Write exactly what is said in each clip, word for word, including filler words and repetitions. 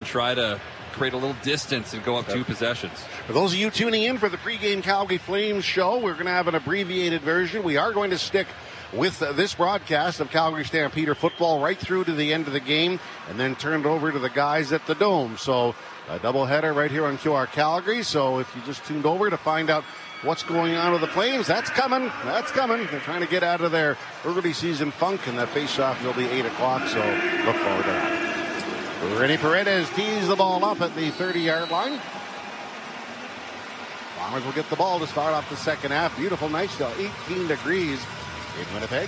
try to create a little distance and go up two possessions. For those of you tuning in for the pregame Calgary Flames show, we're going to have an abbreviated version. We are going to stick with uh, this broadcast of Calgary Stampeder football right through to the end of the game and then turn it over to the guys at the Dome. So a doubleheader right here on Q R Calgary. So if you just tuned over to find out what's going on with the Flames, that's coming. That's coming. They're trying to get out of their early season funk, and that face-off will be eight o'clock, so look forward to that. Rene Paredes tees the ball up at the thirty-yard line. Bombers will get the ball to start off the second half. Beautiful night still, eighteen degrees in Winnipeg.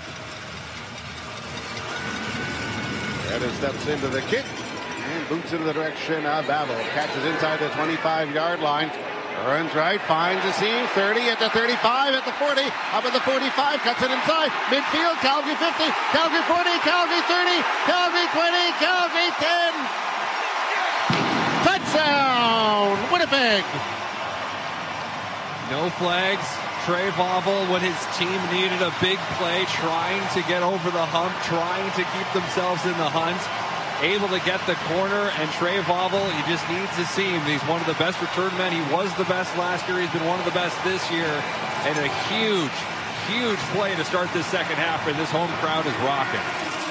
Paredes steps into the kick and boots into the direction of Babel. Catches inside the twenty-five-yard line. Runs right, finds the seam, thirty at the thirty-five, at the forty, up at the forty-five, cuts it inside, midfield, Calgary fifty, Calgary forty, Calgary thirty, Calgary twenty, Calgary ten. Touchdown, Winnipeg. No flags. Trey Vauvel, when his team needed a big play, trying to get over the hump, trying to keep themselves in the hunt. Able to get the corner, and Trey Vauvel, you just need to see him. He's one of the best return men. He was the best last year. He's been one of the best this year. And a huge, huge play to start this second half, and this home crowd is rocking.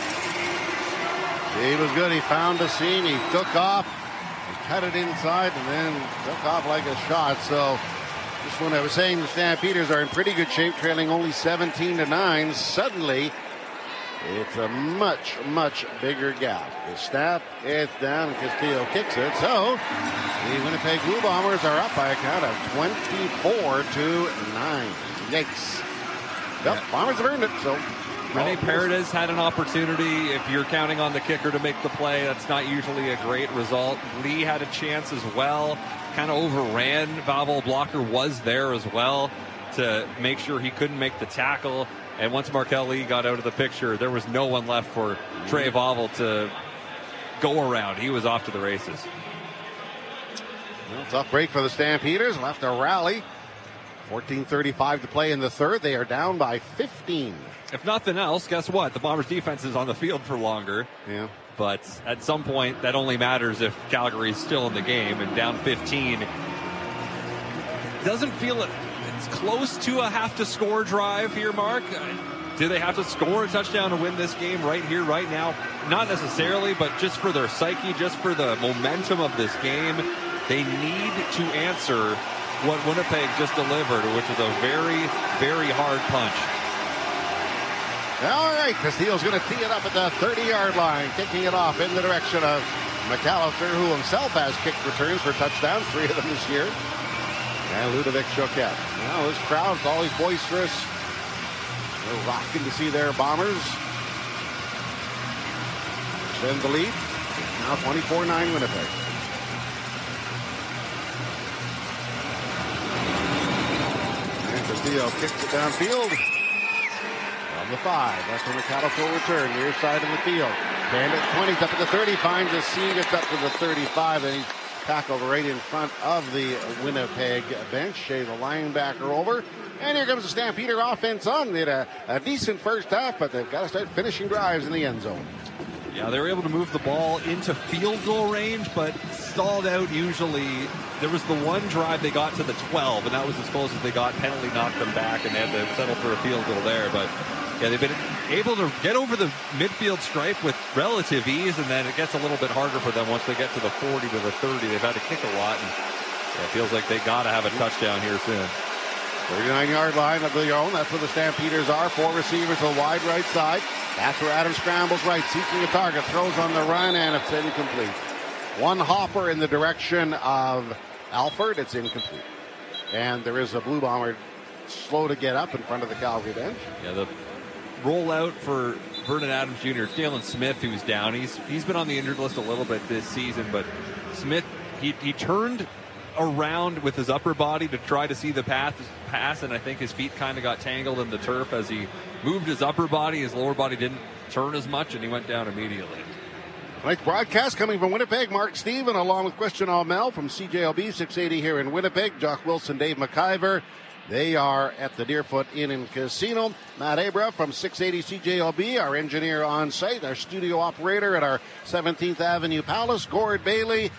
He was good. He found the seam. He took off, and cut it inside, and then took off like a shot. So just when I was saying the Stampeders are in pretty good shape, trailing only seventeen to nine, suddenly it's a much, much bigger gap. The snap, it's down, and Castillo kicks it. So the Winnipeg Blue Bombers are up by a count of twenty-four to nine. Yikes. Yep, yeah. Bombers have earned it. So Rene Paredes had an opportunity. If you're counting on the kicker to make the play, that's not usually a great result. Lee had a chance as well. Kind of overran. Vauvel. Blocker was there as well to make sure he couldn't make the tackle. And once Markel Lee got out of the picture, there was no one left for Trey Vauvel to go around. He was off to the races. Well, tough break for the Stampeders. Left a rally. fourteen thirty-five to play in the third. They are down by fifteen. If nothing else, guess what? The Bombers' defense is on the field for longer. Yeah. But at some point, that only matters if Calgary is still in the game and down fifteen. Doesn't feel it. It's close to a have-to-score drive here, Mark. Do they have to score a touchdown to win this game right here, right now? Not necessarily, but just for their psyche, just for the momentum of this game, they need to answer what Winnipeg just delivered, which is a very, very hard punch. All right, Castillo's going to tee it up at the thirty-yard line, kicking it off in the direction of McAllister, who himself has kicked returns for touchdowns, three of them this year. And Ludovic Choquette. Now this crowd's always boisterous. They're rocking to see their Bombers. Extend the lead. Now twenty-four nine Winnipeg. And Castillo kicks it downfield. From the five. That's when McAllister will return. Near side of the field. Bandit twenty up at the thirty. Finds a seam. Gets up to the thirty-five. And he's tackled right in front of the Winnipeg bench. Shea the linebacker over. And here comes the Stampeder offense on. They had a, a decent first half, but they've got to start finishing drives in the end zone. Yeah, they were able to move the ball into field goal range, but stalled out usually. There was the one drive they got to the twelve, and that was as close as they got. Penalty knocked them back, and they had to settle for a field goal there. But yeah, they've been able to get over the midfield stripe with relative ease, and then it gets a little bit harder for them once they get to the forty to the thirty. They've had to kick a lot, and yeah, it feels like they got to have a touchdown here soon. thirty-nine-yard line of their own. That's where the Stampeders are. Four receivers to the wide right side. That's where Adam scrambles right, seeking a target. Throws on the run, and it's incomplete. One hopper in the direction of Alford. It's incomplete. And there is a Blue Bomber slow to get up in front of the Calgary bench. Yeah, the rollout for Vernon Adams Junior Jalen Smith, who's down. He's he's been on the injured list a little bit this season, but Smith, he, he turned around with his upper body to try to see the path pass, and I think his feet kind of got tangled in the turf as he moved his upper body. His lower body didn't turn as much, and he went down immediately. Tonight's broadcast coming from Winnipeg. Mark Steven along with Christian Almel from C J L B six eighty here in Winnipeg. Jock Wilson, Dave McIver. They are at the Deerfoot Inn and Casino. Matt Abra from six eighty C J L B, our engineer on site, our studio operator at our seventeenth Avenue Palace. Gord Bailey